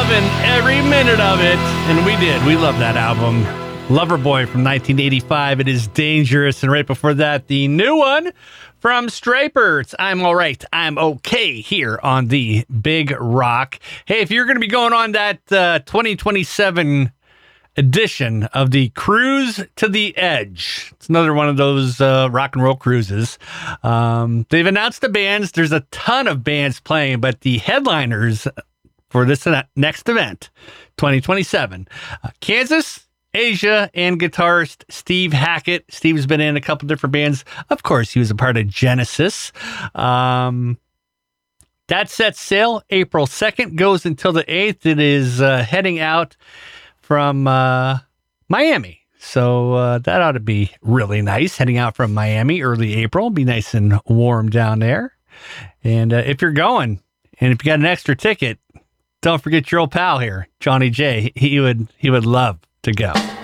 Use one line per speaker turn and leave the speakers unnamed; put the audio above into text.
loving every minute of it. And we did. We love that album. Loverboy from 1985. It is Dangerous. And right before that, the new one from Strapers. I'm all right. I'm okay here on the Big Rock. Hey, if you're going to be going on that 2027 edition of the Cruise to the Edge, it's another one of those rock and roll cruises. They've announced the bands. There's a ton of bands playing, but the headliners for this next event, 2027, Kansas, Asia, and guitarist Steve Hackett. Steve's been in a couple different bands. Of course, he was a part of Genesis. That sets sail April 2nd, goes until the 8th. It is heading out from Miami. So that ought to be really nice. Heading out from Miami early April. Be nice and warm down there. And if you're going, and if you got an extra ticket, don't forget your old pal here, Johnny J. He would love to go.